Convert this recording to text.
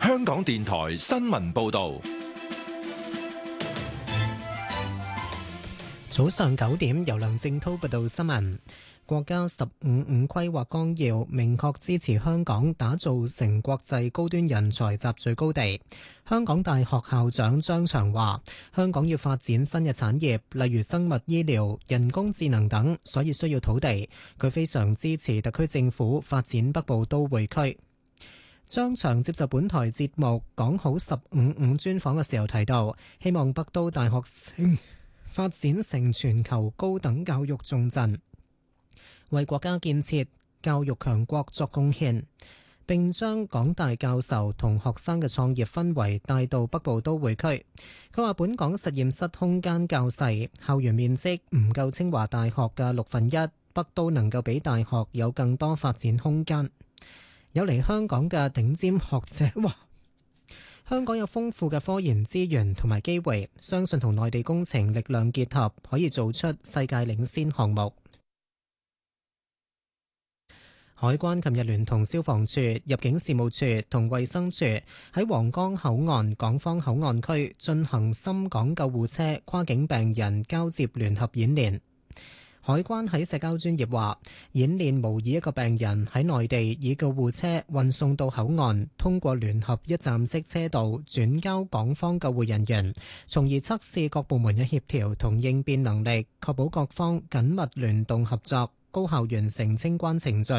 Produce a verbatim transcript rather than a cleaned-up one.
香港電台新聞報道。 早上九點，由梁正滔報道新聞。國家十五五規劃綱要明確支持香港打造成國際高端人才集聚高地。香港大學校長張翔話：香港要發展新嘅產業，例如生物醫療、人工智能等，所以需要土地。佢非常支持特區政府發展北部都會區。張翔接受本台節目講好十五五專訪嘅時候提到，希望北都大學發展成全球高等教育重鎮，為國家建設教育強國作貢獻，並將港大教授同學生嘅創業氛圍帶到北部都會區。佢話本港實驗室空間較細，校園面積唔夠清華大學嘅六分一，北都能夠俾大學有更多發展空間。有嚟香港嘅頂尖學者話，香港有豐富嘅科研資源同埋機會，相信同內地工程力量結合，可以做出世界領先項目。海關琴日聯同消防處、入境事務處同衛生署喺皇崗口岸港方口岸區進行深港救護車跨境病人交接聯合演練。海關喺社交專頁話，演練模擬一個病人喺內地以救護車運送到口岸，通過聯合一站式車道轉交港方救護人員，從而測試各部門嘅協調同應變能力，確保各方緊密聯動合作，高效完成清關程序。